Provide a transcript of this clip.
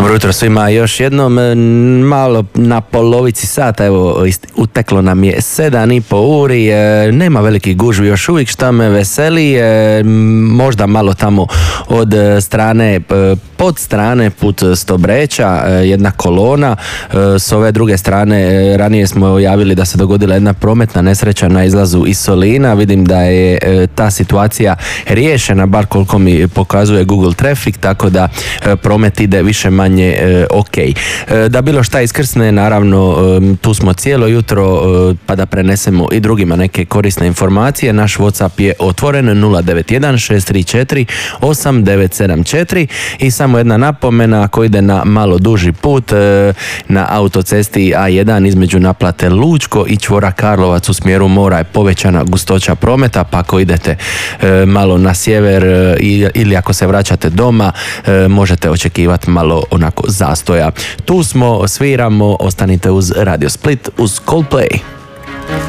Dobro jutro svima još jednom, malo na polovici sata, evo uteklo nam je 7,5 uri, nema velikih gužvi još uvijek, šta me veseli, možda malo tamo od strane, pod strane put Stobreća, jedna kolona, s ove druge strane ranije smo javili da se dogodila jedna prometna nesreća na izlazu iz Solina, vidim da je ta situacija riješena, bar koliko mi pokazuje Google Traffic, tako da promet ide više manje ok. Da bilo šta iskrsne, naravno tu smo cijelo jutro pa da prenesemo i drugima neke korisne informacije. Naš WhatsApp je otvoren 091 634 8974 i samo jedna napomena, ako ide na malo duži put na autocesti A1 između naplate Lučko i čvora Karlovac u smjeru mora je povećana gustoća prometa, pa ako idete malo na sjever ili ako se vraćate doma možete očekivati malo onako zastoja. Tu smo, sviramo, ostanite uz Radio Split, uz Coldplay.